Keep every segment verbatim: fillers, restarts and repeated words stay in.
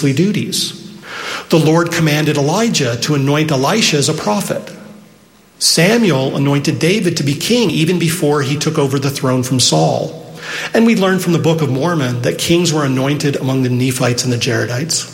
priestly duties. The Lord commanded Elijah to anoint Elisha as a prophet. Samuel anointed David to be king even before he took over the throne from Saul. And we learn from the Book of Mormon that kings were anointed among the Nephites and the Jaredites.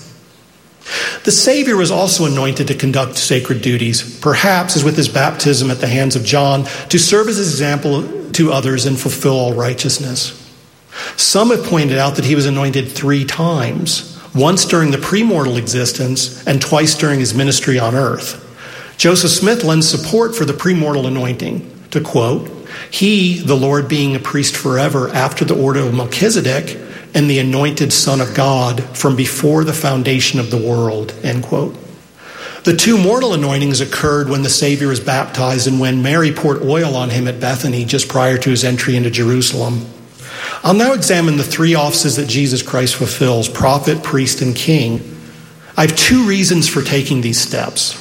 The Savior was also anointed to conduct sacred duties, perhaps as with his baptism at the hands of John, to serve as an example to others and fulfill all righteousness. Some have pointed out that he was anointed three times, once during the premortal existence and twice during his ministry on earth. Joseph Smith lends support for the premortal anointing to quote, "He, the Lord, being a priest forever after the order of Melchizedek, and the anointed Son of God from before the foundation of the world," end quote. The two mortal anointings occurred when the Savior was baptized and when Mary poured oil on him at Bethany just prior to his entry into Jerusalem. I'll now examine the three offices that Jesus Christ fulfills: prophet, priest, and king. I have two reasons for taking these steps.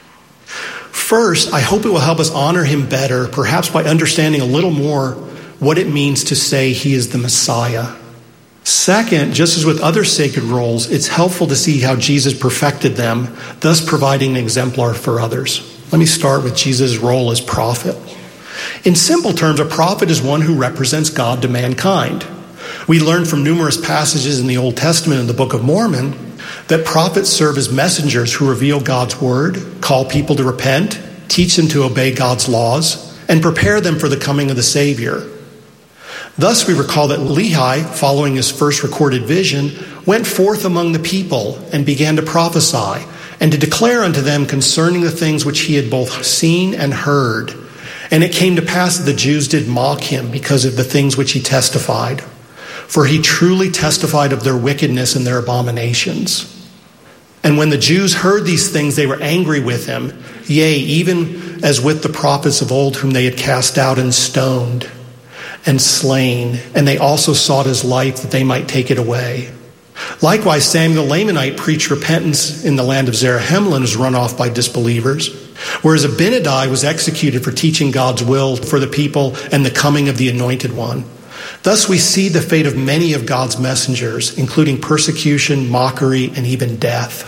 First, I hope it will help us honor him better, perhaps by understanding a little more what it means to say he is the Messiah. Second, just as with other sacred roles, it's helpful to see how Jesus perfected them, thus providing an exemplar for others. Let me start with Jesus' role as prophet. In simple terms, a prophet is one who represents God to mankind. We learn from numerous passages in the Old Testament and the Book of Mormon that prophets serve as messengers who reveal God's word, call people to repent, teach them to obey God's laws, and prepare them for the coming of the Savior. Thus, we recall that Lehi, following his first recorded vision, went forth among the people and began to prophesy and to declare unto them concerning the things which he had both seen and heard. And it came to pass that the Jews did mock him because of the things which he testified. For he truly testified of their wickedness and their abominations. And when the Jews heard these things, they were angry with him, yea, even as with the prophets of old whom they had cast out and stoned and slain, and they also sought his life that they might take it away. Likewise, Samuel the Lamanite preached repentance in the land of Zarahemla and was run off by disbelievers, whereas Abinadi was executed for teaching God's will for the people and the coming of the Anointed One. Thus we see the fate of many of God's messengers, including persecution, mockery, and even death.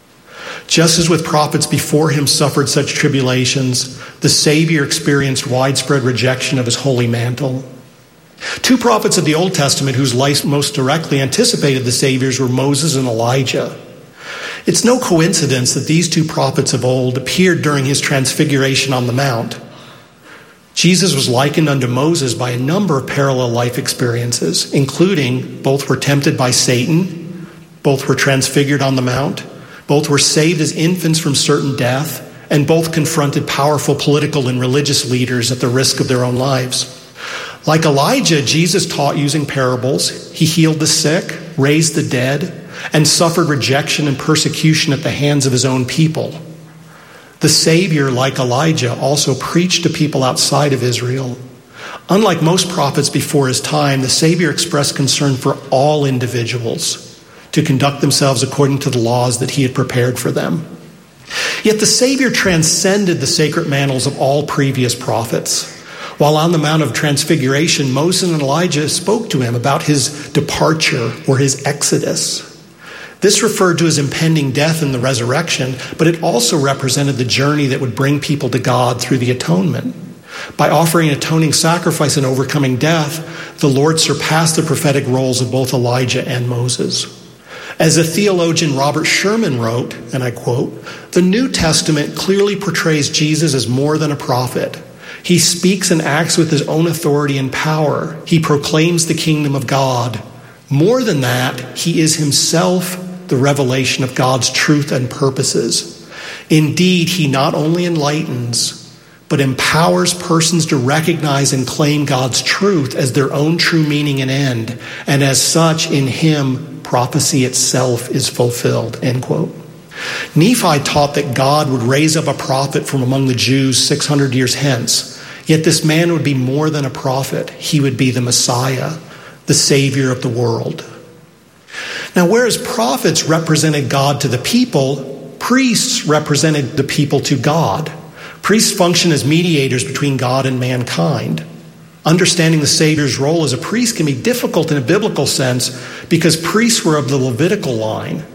Just as with prophets before him suffered such tribulations, the Savior experienced widespread rejection of his holy mantle. Two prophets of the Old Testament whose life most directly anticipated the Savior's were Moses and Elijah. It's no coincidence that these two prophets of old appeared during his transfiguration on the Mount. Jesus was likened unto Moses by a number of parallel life experiences, including both were tempted by Satan, both were transfigured on the Mount, both were saved as infants from certain death, and both confronted powerful political and religious leaders at the risk of their own lives. Like Elijah, Jesus taught using parables. He healed the sick, raised the dead, and suffered rejection and persecution at the hands of his own people. The Savior, like Elijah, also preached to people outside of Israel. Unlike most prophets before his time, the Savior expressed concern for all individuals to conduct themselves according to the laws that he had prepared for them. Yet the Savior transcended the sacred mantles of all previous prophets. While on the Mount of Transfiguration, Moses and Elijah spoke to him about his departure or his exodus. This referred to his impending death and the resurrection, but it also represented the journey that would bring people to God through the atonement. By offering an atoning sacrifice and overcoming death, the Lord surpassed the prophetic roles of both Elijah and Moses. As the theologian Robert Sherman wrote, and I quote, "The New Testament clearly portrays Jesus as more than a prophet. He speaks and acts with his own authority and power. He proclaims the kingdom of God. More than that, he is himself the revelation of God's truth and purposes. Indeed, he not only enlightens, but empowers persons to recognize and claim God's truth as their own true meaning and end. And as such, in him, prophecy itself is fulfilled," end quote. Nephi taught that God would raise up a prophet from among the Jews six hundred years hence. Yet this man would be more than a prophet. He would be the Messiah, the Savior of the world. Now, whereas prophets represented God to the people, priests represented the people to God. Priests function as mediators between God and mankind. Understanding the Savior's role as a priest can be difficult in a biblical sense because priests were of the Levitical line.